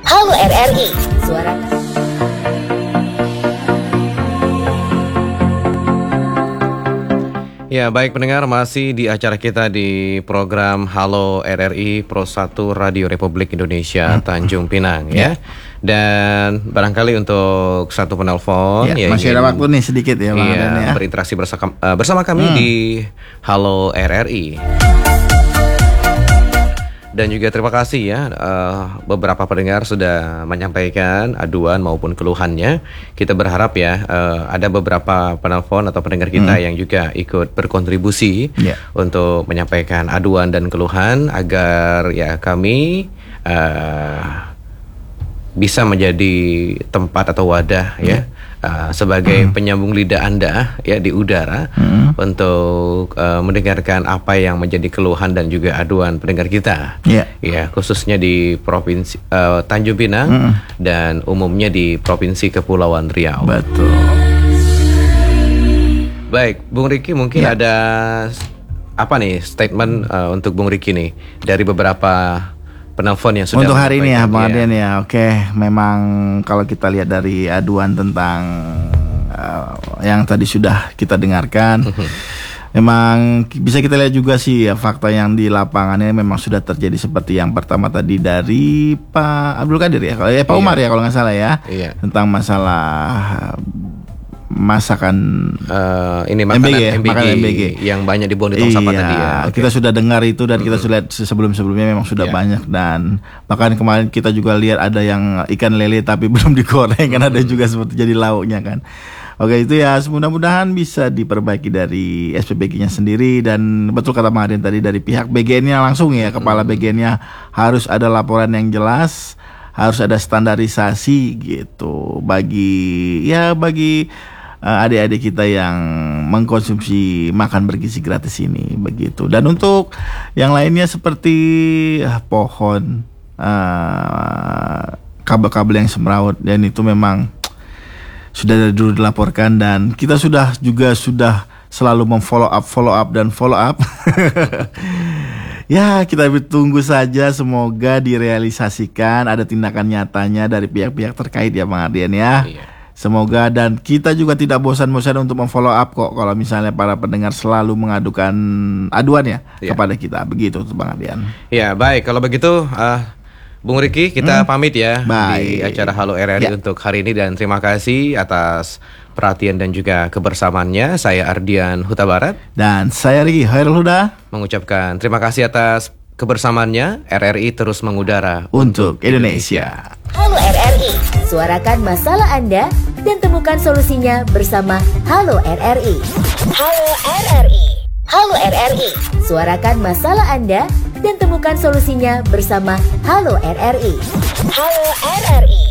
Halo RRI, suarakan. Ya, baik pendengar, masih di acara kita di program Halo RRI Pro 1 Radio Republik Indonesia Tanjung Pinang ya. Dan barangkali untuk satu penelpon ya masih ada waktu nih sedikit ya Bang Ardian ya. Berinteraksi bersama kami di Halo RRI. Dan juga terima kasih ya, beberapa pendengar sudah menyampaikan aduan maupun keluhannya. Kita berharap ya ada beberapa penelpon atau pendengar kita yang juga ikut berkontribusi untuk menyampaikan aduan dan keluhan agar ya kami bisa menjadi tempat atau wadah ya sebagai penyambung lidah Anda ya di udara untuk mendengarkan apa yang menjadi keluhan dan juga aduan pendengar kita ya khususnya di provinsi Tanjung Pinang dan umumnya di Provinsi Kepulauan Riau. Betul. Baik, Bung Riki mungkin ada apa nih statement untuk Bung Riki nih dari beberapa penelpon yang sudah untuk hari ini ya Bang Ardian ya. Oke, memang kalau kita lihat dari aduan tentang yang tadi sudah kita dengarkan, memang bisa kita lihat juga sih ya fakta yang di lapangannya memang sudah terjadi seperti yang pertama tadi dari Pak Abdul Qadir ya, Pak Umar ya kalau nggak salah ya, tentang masalah masakan ini makanan MBG yang banyak dibuang di tong sampah tadi ya. Kita sudah dengar itu dan kita sudah lihat sebelumnya memang sudah banyak, dan bahkan kemarin kita juga lihat ada yang ikan lele tapi belum digoreng kan, ada juga seperti jadi lauknya kan. Oke, itu ya mudah-mudahan bisa diperbaiki dari SPBG-nya sendiri, dan betul kata Bang Ardian tadi dari pihak BGN-nya langsung ya, kepala BGN-nya harus ada laporan yang jelas, harus ada standarisasi gitu bagi adik-adik kita yang mengkonsumsi makan bergizi gratis ini begitu. Dan untuk yang lainnya seperti pohon, kabel-kabel yang semrawut, dan itu memang sudah dari dulu dilaporkan, dan kita sudah selalu follow up. Ya, kita tunggu saja, semoga direalisasikan, ada tindakan nyatanya dari pihak-pihak terkait ya Bang Ardian ya. Semoga, dan kita juga tidak bosan-bosan untuk memfollow up kok kalau misalnya para pendengar selalu mengadukan aduan ya kepada kita. Begitu Bang Ardian. Ya, baik. Kalau begitu Bung Riki, kita pamit ya di acara Halo RRI untuk hari ini, dan terima kasih atas perhatian dan juga kebersamaannya. Saya Ardian Huta Barat dan saya Riki Hairul Huda mengucapkan terima kasih atas kebersamaannya. RRI terus mengudara untuk Indonesia. Halo RRI, suarakan masalah Anda dan temukan solusinya bersama Halo RRI. Halo RRI. Halo RRI, suarakan masalah Anda dan temukan solusinya bersama Halo RRI. Halo RRI.